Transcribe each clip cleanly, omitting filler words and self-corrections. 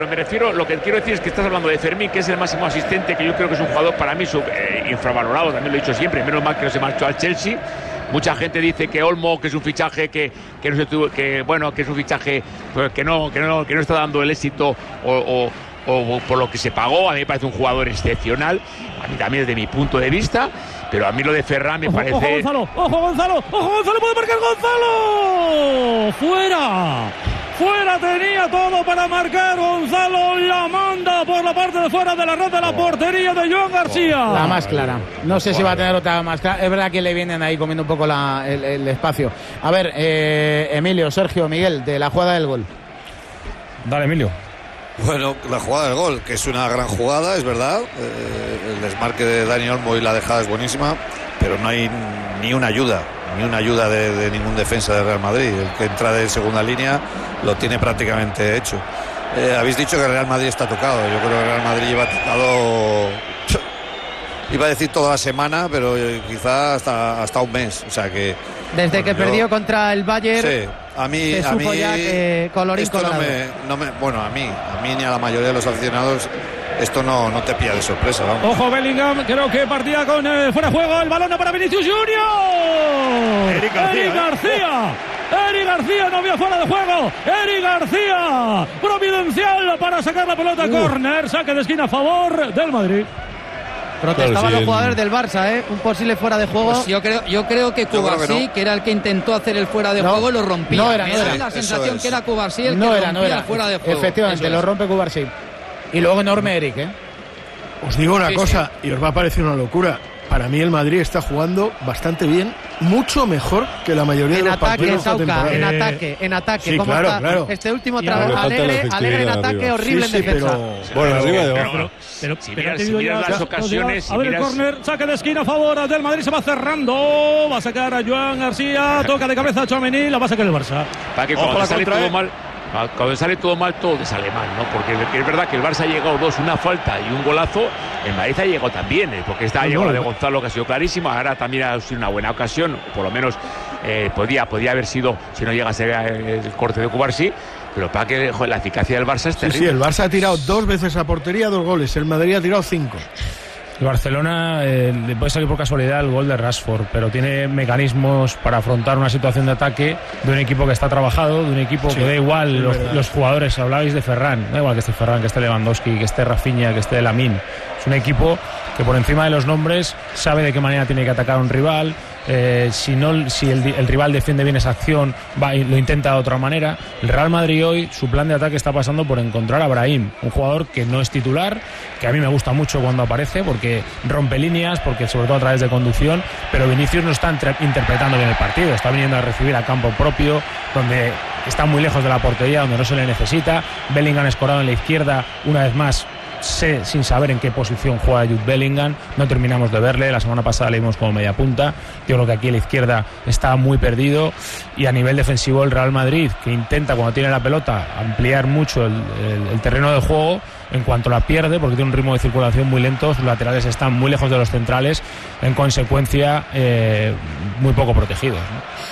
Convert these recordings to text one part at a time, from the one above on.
Me refiero, lo que quiero decir es que estás hablando de Fermín, que es el máximo asistente, que yo creo que es un jugador para mí infravalorado, también lo he dicho siempre, menos mal que no se marchó al Chelsea. Mucha gente dice que Olmo, que es un fichaje que no se tuvo, que es un fichaje pues, que no está dando el éxito o por lo que se pagó. A mí me parece un jugador excepcional, a mí también desde mi punto de vista, pero a mí lo de Ferran me parece... ¡Ojo Gonzalo! ¡Puede marcar Gonzalo! ¡Fuera! Tenía todo para marcar Gonzalo, la manda por la parte de fuera de la red de la portería de Joan García. La más clara. No sé si va a tener otra más clara. Es verdad que le vienen ahí comiendo un poco el espacio. A ver, Emilio, Sergio, Miguel, de la jugada del gol. Dale, Emilio. Bueno, la jugada del gol, que es una gran jugada, es verdad. El desmarque de Dani Olmo y la dejada es buenísima, pero no hay ni una ayuda de ningún defensa de Real Madrid. El que entra de segunda línea lo tiene prácticamente hecho. Habéis dicho que el Real Madrid está tocado. Yo creo que el Real Madrid lleva tocado, iba a decir toda la semana, pero quizá hasta un mes. O sea que desde que perdió contra el Bayern, sí, a mí ya que colorín colorado. A mí ni a la mayoría de los aficionados esto no te pilla de sorpresa, vamos. Ojo Bellingham, creo que partía con fuera de juego, el balón para Vinicius Junior. Eric García no había fuera de juego. Eric García, providencial para sacar la pelota, córner, saque de esquina a favor del Madrid. Protestaban los jugadores del Barça, un posible fuera de juego. Pues yo creo que Cubarsí, que era el que intentó hacer el fuera de juego, lo rompía. No era. La sensación que era Cubarsí el que rompía el fuera de juego. Efectivamente, lo rompe Cubarsí. Y luego enorme Eric, Os digo una cosa, y os va a parecer una locura. Para mí el Madrid está jugando bastante bien, mucho mejor que la mayoría de los partidos de esta temporada. En ataque. Sí, claro. Este último trabajo alegre en ataque, horrible en defensa. Bueno, arriba y abajo. Pero si miras las ocasiones... A ver el córner, saque de esquina a favor del Madrid, se va cerrando, va a sacar a Joan García, toca de cabeza a Tchouaméni, la va a sacar el Barça. Para que cuando sale todo mal... Cuando sale todo mal, todo te sale mal, ¿no? Porque es verdad que el Barça ha llegado una falta y un golazo. El Madrid ha llegado también, porque ha llegado la de Gonzalo, que ha sido clarísima. Ahora también ha sido una buena ocasión, por lo menos podía haber sido, si no llega a ser el corte de Cubarsí. Pero para que la eficacia del Barça es terrible. Sí, el Barça ha tirado 2 veces a portería, 2 goles. El Madrid ha tirado 5. El Barcelona le puede salir por casualidad el gol de Rashford, pero tiene mecanismos para afrontar una situación de ataque de un equipo que está trabajado, de un equipo que da igual los jugadores. Hablabais de Ferran, da igual que esté Ferran, que esté Lewandowski, que esté Rafinha, que esté Lamine. Es un equipo que por encima de los nombres sabe de qué manera tiene que atacar a un rival. Si el rival defiende bien esa acción, lo intenta de otra manera. El Real Madrid hoy, su plan de ataque está pasando por encontrar a Brahim, un jugador que no es titular, que a mí me gusta mucho cuando aparece, porque rompe líneas, porque sobre todo a través de conducción, pero Vinicius no está interpretando bien el partido, está viniendo a recibir a campo propio, donde está muy lejos de la portería, donde no se le necesita. Bellingham escorado en la izquierda, una vez más sin saber en qué posición juega Jude Bellingham, no terminamos de verle. La semana pasada le vimos como media punta. Yo creo que aquí a la izquierda está muy perdido, y a nivel defensivo el Real Madrid, que intenta cuando tiene la pelota ampliar mucho el terreno de juego, en cuanto la pierde, porque tiene un ritmo de circulación muy lento, sus laterales están muy lejos de los centrales, en consecuencia muy poco protegidos, ¿no?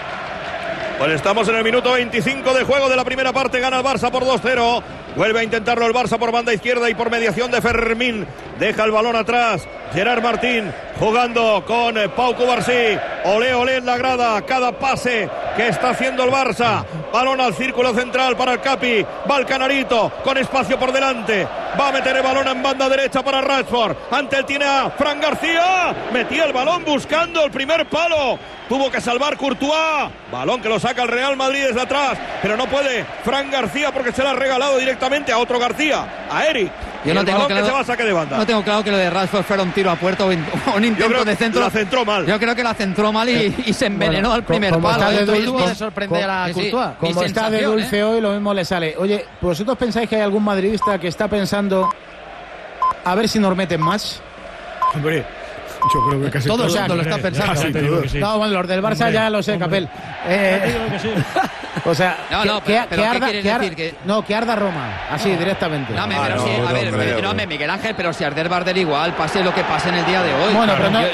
Pues estamos en el minuto 25 de juego de la primera parte. Gana el Barça por 2-0. Vuelve a intentarlo el Barça por banda izquierda y por mediación de Fermín. Deja el balón atrás Gerard Martín, jugando con Pau Cubarsí. Olé en la grada. Cada pase que está haciendo el Barça. Balón al círculo central para el Capi. Va el Canarito con espacio por delante. Va a meter el balón en banda derecha para Rashford. Ante él tiene a Fran García. Metía el balón buscando el primer palo. Tuvo que salvar Courtois. Balón que lo saca el Real Madrid desde atrás. Pero no puede Fran García porque se lo ha regalado directamente a otro García, a Eric. Yo no tengo claro que se va a saque de banda. No tengo claro que lo de Rashford fuera un tiro a puerta o un intento de centro. La centró mal. Yo creo que la centró mal y se envenenó al primer palo. Tuvo de sorprender a Courtois. Como está de dulce hoy, lo mismo le sale. Oye, ¿vosotros pensáis que hay algún madridista que está pensando a ver si nos meten más? Hombre, Yo creo que casi todo el todos. mundo lo está pensando. Casi todos. No, bueno, los del Barça ya lo sé, Capel. O sea, que arda Roma, así directamente. No, Miguel Ángel, pero si arder Bardel igual, pase lo que pase en el día de hoy. Bueno,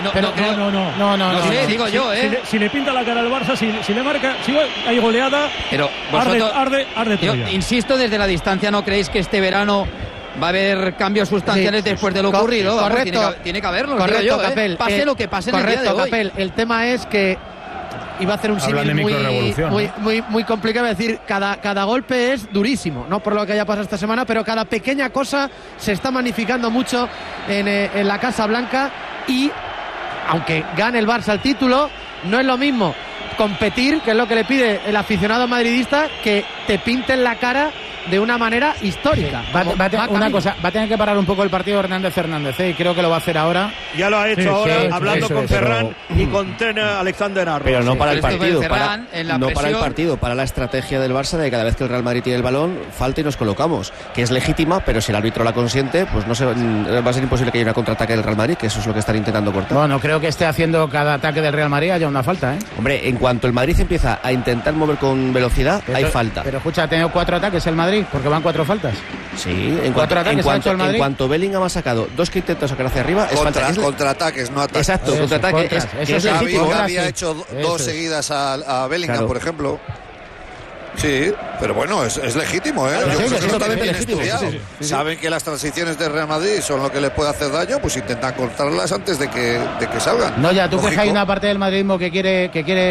no. Sí, digo yo, Si le pinta la cara al Barça, si le marca, si hay goleada, pero vosotros, arde todo. Yo insisto, desde la distancia, ¿no creéis que este verano va a haber cambios sustanciales después de lo ocurrido? Correcto. Tiene que haberlo. Correcto, yo, Capel. Pase lo que pase en el día de hoy. Capel. El tema es que iba a hacer un símil muy complicado. Es decir, cada golpe es durísimo, no por lo que haya pasado esta semana, pero cada pequeña cosa se está magnificando mucho en la Casa Blanca, y aunque gane el Barça el título, no es lo mismo competir, que es lo que le pide el aficionado madridista, que te pinten la cara de una manera histórica. Una cosa, va a tener que parar un poco el partido Hernández, y creo que lo va a hacer ahora. Ya lo ha hecho ahora, hablando con Ferran y con Alexander Arnold. Pero no para el partido, no para el partido, para la estrategia del Barça de cada vez que el Real Madrid tiene el balón, falta y nos colocamos, que es legítima, pero si el árbitro la consiente, pues va a ser imposible que haya una contraataque del Real Madrid, que eso es lo que están intentando cortar. Bueno, creo que esté haciendo cada ataque del Real Madrid haya una falta, ¿eh? Hombre, en cuanto el Madrid empieza a intentar mover con velocidad, hay falta. Pero escucha, ha tenido 4 ataques el Madrid, porque van 4 faltas. Sí, en cuanto Bellingham ha sacado 2 que intenta sacar hacia arriba, es falta. Contraataques, no ataques. Exacto, contraataque. Eso es legítimo. Gavi ha hecho 2 seguidas a Bellingham, claro, por ejemplo. Sí, pero bueno, es legítimo, ¿eh? Es totalmente legítimo. Sí. Saben que las transiciones de Real Madrid son lo que les puede hacer daño, pues intentan cortarlas antes de que salgan. No, ya, ¿tú crees que hay una parte del madridismo que quiere...?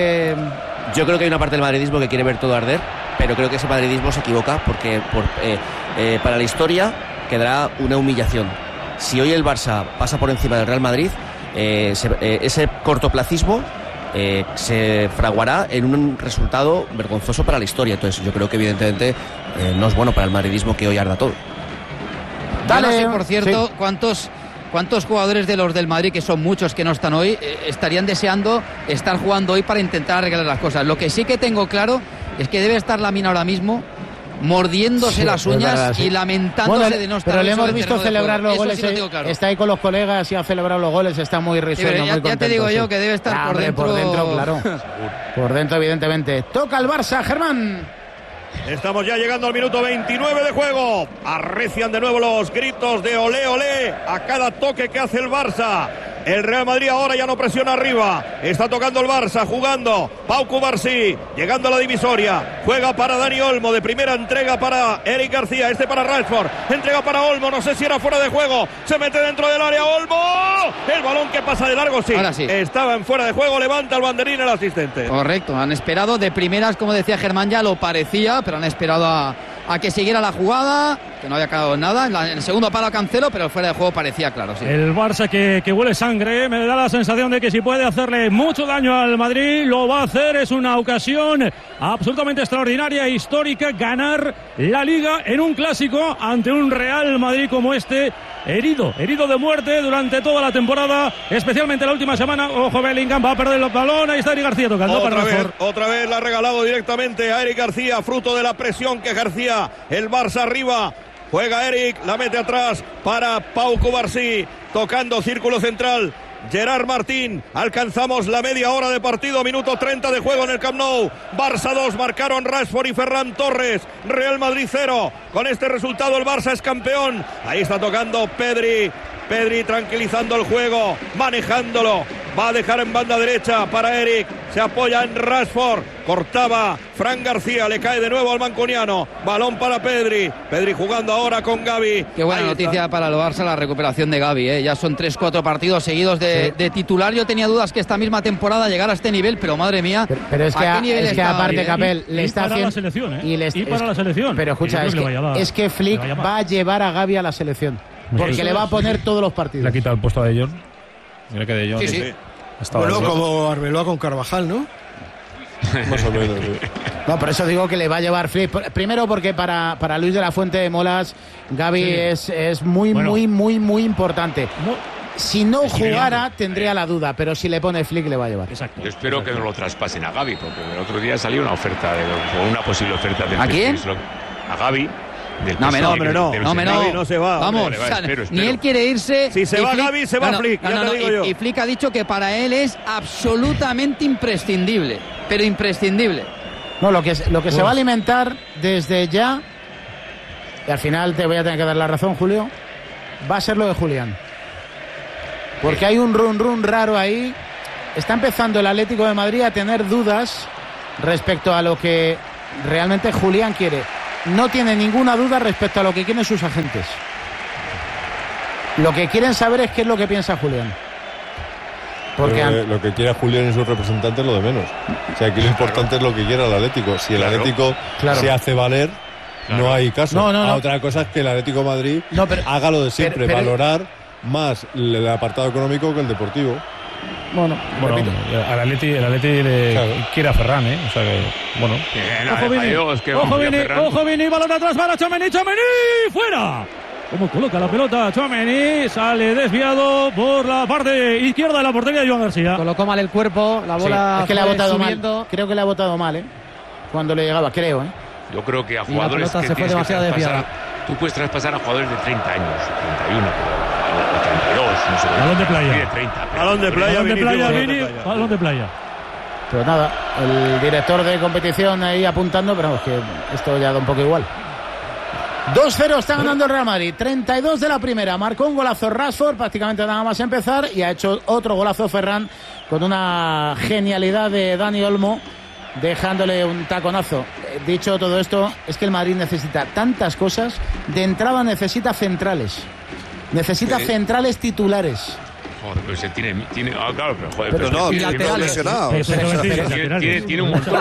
Yo creo que hay una parte del madridismo que quiere ver todo arder, pero creo que ese madridismo se equivoca, porque para la historia quedará una humillación. Si hoy el Barça pasa por encima del Real Madrid, ese cortoplacismo se fraguará en un resultado vergonzoso para la historia. Entonces yo creo que evidentemente no es bueno para el madridismo que hoy arda todo. Dale, no sé, por cierto, sí. ¿Cuántos jugadores de los del Madrid, que son muchos que no están hoy, estarían deseando estar jugando hoy para intentar arreglar las cosas? Lo que sí que tengo claro es que debe estar Lamine ahora mismo mordiéndose las uñas y lamentándose de no estar. Pero le hemos visto celebrar los goles. Sí, claro. Está ahí con los colegas y ha celebrado los goles. Está muy risueño, muy contento. Ya te digo yo que debe estar por dentro. Por dentro, claro. Por dentro, evidentemente. Toca el Barça, Germán. Estamos ya llegando al minuto 29 de juego. Arrecian de nuevo los gritos de olé, olé a cada toque que hace el Barça. El Real Madrid ahora ya no presiona arriba. Está tocando el Barça, jugando Pau Cubarsí, llegando a la divisoria. Juega para Dani Olmo, de primera entrega para Eric García, para Rashford. Entrega para Olmo, no sé si era fuera de juego. Se mete dentro del área Olmo. El balón que pasa de largo, sí. Ahora sí. Estaba en fuera de juego, levanta el banderín el asistente. Correcto, han esperado de primeras, como decía Germán, ya lo parecía, pero han esperado a que siguiera la jugada, que no había acabado nada. En el segundo palo Cancelo, pero fuera de juego parecía claro, sí. El Barça que huele sangre, me da la sensación de que si puede hacerle mucho daño al Madrid, lo va a hacer. Es una ocasión absolutamente extraordinaria, histórica, ganar la Liga en un clásico ante un Real Madrid como este, herido de muerte durante toda la temporada, especialmente la última semana. Ojo, Bellingham va a perder el balón, ahí está Eric García tocando otra vez la ha regalado directamente a Eric García, fruto de la presión que ejercía el Barça arriba. Juega Eric, la mete atrás para Pau Cubarsí, tocando círculo central Gerard Martín. Alcanzamos la media hora de partido, minuto 30 de juego en el Camp Nou. Barça 2, marcaron Rashford y Ferran Torres. Real Madrid 0. Con este resultado el Barça es campeón. Ahí está tocando Pedri tranquilizando el juego, manejándolo. Va a dejar en banda derecha para Eric. Se apoya en Rashford. Cortaba Fran García. Le cae de nuevo al mancuniano. Balón para Pedri. Pedri jugando ahora con Gavi. Qué buena noticia para el Barça la recuperación de Gavi, ¿eh? Ya son 3-4 partidos seguidos de titular. Yo tenía dudas que esta misma temporada llegara a este nivel, pero madre mía. Pero es que aparte, Capel, le está haciendo. La selección, ¿eh? Y para la selección. Pero escucha, es que Flick va a llevar a Gavi a la selección. Porque le va a poner todos los partidos. Le ha quitado el puesto a De Jong. Mira que De Jong. Sí. Bueno, como Arbeloa con Carvajal, ¿no? Más o menos. No, por eso digo que le va a llevar Flick. Primero porque para Luis de la Fuente de Molas, Gavi es muy importante. Si no jugara, tendría la duda, pero si le pone Flick, le va a llevar. Exacto. Yo espero que no lo traspasen a Gavi, porque el otro día salió una oferta, una posible oferta del ¿A quién? A Gavi. No se va. Vamos, espero. ni él quiere irse. Si se va Gavi, se va Flick. Y Flick ha dicho que para él es absolutamente imprescindible. Pero imprescindible. No, lo que se va a alimentar desde ya, y al final te voy a tener que dar la razón, Julio, va a ser lo de Julián. Porque hay un run raro ahí. Está empezando el Atlético de Madrid a tener dudas respecto a lo que realmente Julián quiere. No tiene ninguna duda respecto a lo que quieren sus agentes. Lo que quieren saber es qué es lo que piensa Julián. Porque lo que quiera Julián y sus representantes es lo de menos. O sea, aquí lo importante es lo que quiera el Atlético. Si el Atlético se hace valer, no hay caso. No. Otra cosa es que el Atlético de Madrid haga lo de siempre, valorar más el apartado económico que el deportivo. Bueno, al Atleti le quiere a Ferran, ¿eh? O sea que, bueno. Ojo, Vini, balón atrás para Tchouaméni, fuera. ¿Cómo coloca la pelota Tchouaméni? Sale desviado por la parte izquierda de la portería de Joan García. Colocó mal el cuerpo, la bola es que le ha botado mal. Creo que le ha botado mal, ¿eh? Cuando le llegaba, creo, ¿eh? Yo creo que a jugadores que se fue demasiado desviada. Tú puedes traspasar a jugadores de 30 años, 31, 32, no sé. Balón de playa. De 30, balón de playa, Vini. Balón de playa. Pero nada, el director de competición ahí apuntando, pero vamos, que esto ya da un poco igual. 2-0 está ganando el Real Madrid. 32 de la primera. Marcó un golazo Rashford, prácticamente nada más empezar, y ha hecho otro golazo Ferran con una genialidad de Dani Olmo, dejándole un taconazo. Dicho todo esto, es que el Madrid necesita tantas cosas. De entrada necesita centrales. Necesita centrales titulares. Joder, pero se tiene claro, pero joder, pero no, tiene lesionado. Tiene un montón.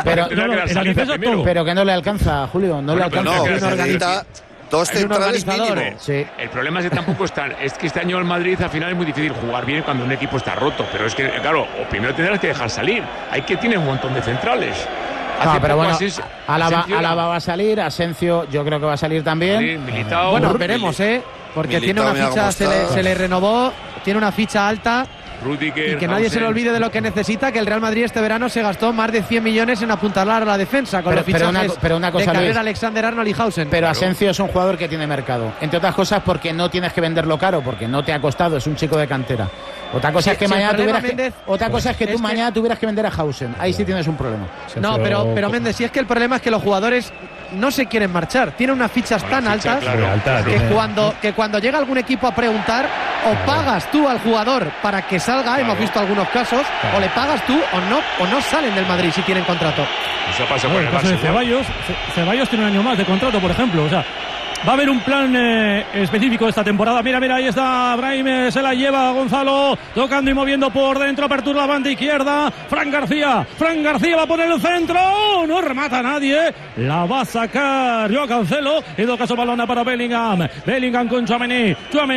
Pero que no le alcanza, Julio. No le alcanza. No, necesita dos centrales mínimo. Sí. El problema es que tampoco están. Es que este año el Madrid al final es muy difícil jugar bien cuando un equipo está roto. Pero es que, claro, primero tendrás que dejar salir. Hay que tener un montón de centrales. Pero bueno, Alaba va a salir, Asensio yo creo que va a salir también. Militao, bueno, veremos, porque Militao, tiene una ficha, se le renovó, tiene una ficha alta. Rudiger, y que nadie se le olvide de lo que necesita, que el Real Madrid este verano se gastó más de 100 millones en apuntalar la defensa con los fichajes una cosa, de Luis, Alexander-Arnold y Hausen. Pero Asensio es un jugador que tiene mercado, entre otras cosas porque no tienes que venderlo caro, porque no te ha costado, es un chico de cantera. Otra cosa es que mañana tú mañana tuvieras que vender a Hausen. Ahí sí tienes un problema. No, pero Méndez, si es que el problema es que los jugadores no se quieren marchar. Tienen unas fichas tan altas que cuando llega algún equipo a preguntar, o pagas tú al jugador para que salga, hemos visto algunos casos, o le pagas tú o no salen del Madrid si tienen contrato. Eso pasa por el caso de Ceballos tiene un año más de contrato, por ejemplo. O sea, va a haber un plan específico esta temporada. Mira, ahí está Brahim, se la lleva Gonzalo, tocando y moviendo por dentro, apertura la banda izquierda. Fran García va a poner el centro, no remata a nadie, la va a sacar Joao Cancelo. En todo caso, balona para Bellingham con Tchouaméni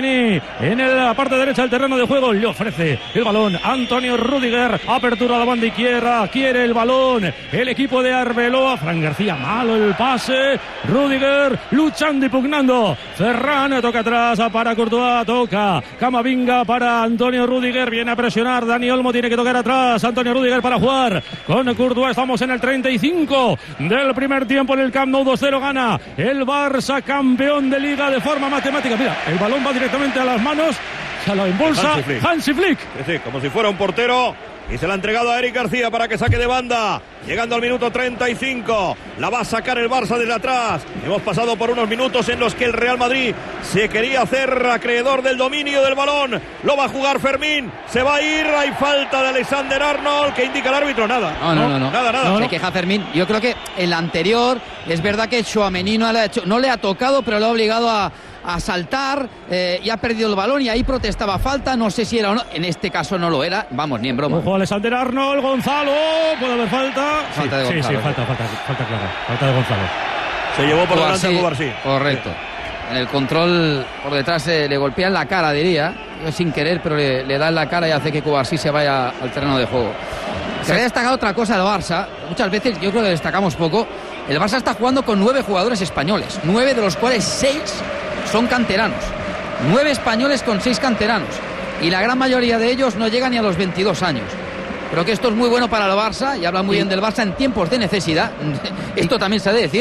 en la parte derecha del terreno de juego, le ofrece el balón Antonio Rudiger, apertura a la banda izquierda, quiere el balón el equipo de Arbeloa. Fran García, malo el pase, Rudiger luchando y pugnando. Ferran toca atrás para Courtois, toca Camavinga para Antonio Rudiger, viene a presionar Dani Olmo, tiene que tocar atrás Antonio Rudiger para jugar con Courtois. Estamos en el 35 del primer tiempo en el Camp Nou. 2-0 gana el Barça, campeón de Liga de forma matemática. Mira, el balón va directamente a las manos, se lo impulsa Hansi Flick. Sí, como si fuera un portero. Y se la ha entregado a Eric García para que saque de banda. Llegando al minuto 35. La va a sacar el Barça desde atrás. Hemos pasado por unos minutos en los que el Real Madrid se quería hacer acreedor del dominio del balón. Lo va a jugar Fermín. Se va a ir. Hay falta de Alexander-Arnold. ¿Qué indica el árbitro? Nada. No. Nada. Se queja Fermín. Yo creo que el anterior, es verdad que Tchouaméni no le ha tocado, pero lo ha obligado a saltar y ha perdido el balón y ahí protestaba falta, no sé si era o no, en este caso no lo era, vamos, ni en broma. Ojo, Alexander-Arnold, Gonzalo, puede haber falta. Falta de Gonzalo. Sí, falta clara, falta de Gonzalo. Se llevó por delante a Cubarsí. Correcto. En el control por detrás le golpea en la cara, diría, sin querer, pero le da en la cara y hace que Cubarsí se vaya al terreno de juego. Se había destacado otra cosa del Barça, muchas veces yo creo que destacamos poco. El Barça está jugando con 9 jugadores españoles, 9 de los cuales 6 son canteranos. 9 españoles con 6 canteranos. Y la gran mayoría de ellos no llegan ni a los 22 años. Creo que esto es muy bueno para el Barça y habla muy bien del Barça en tiempos de necesidad. Esto también se ha de decir.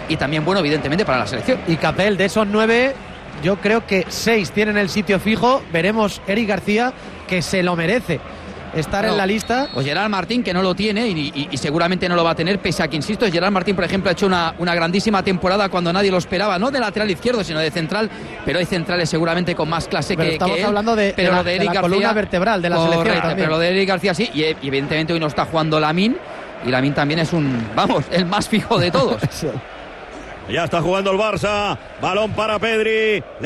y también bueno, evidentemente, para la selección. Y Capel, de esos 9, yo creo que 6 tienen el sitio fijo. Veremos Eric García, que se lo merece estar en la lista. O Gerard Martín, que no lo tiene y seguramente no lo va a tener, pese a que, insisto, Gerard Martín, por ejemplo, ha hecho una grandísima temporada cuando nadie lo esperaba, no de lateral izquierdo, sino de central, pero hay centrales seguramente con más clase que estamos él. Hablando de lo de Eric García, columna vertebral de la selección también. Pero lo de Eric García sí, y evidentemente hoy no está jugando Lamine, y Lamine también es el más fijo de todos. Ya está jugando el Barça, balón para Pedri.